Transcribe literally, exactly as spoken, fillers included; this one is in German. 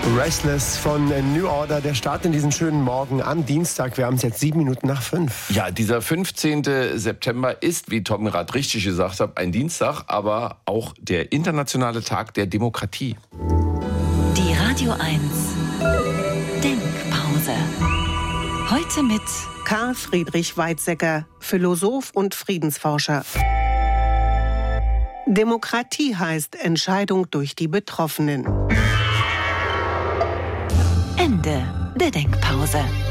Restless von New Order, der Start in diesen schönen Morgen am Dienstag. Wir haben es jetzt sieben Minuten nach fünf. Ja, dieser fünfzehnten September ist, wie Tom gerade richtig gesagt hat, ein Dienstag, aber auch der internationale Tag der Demokratie. Die Radio eins Denkpause. Heute mit Karl Friedrich Weizsäcker, Philosoph und Friedensforscher. Demokratie heißt Entscheidung durch die Betroffenen. Ende der Denkpause.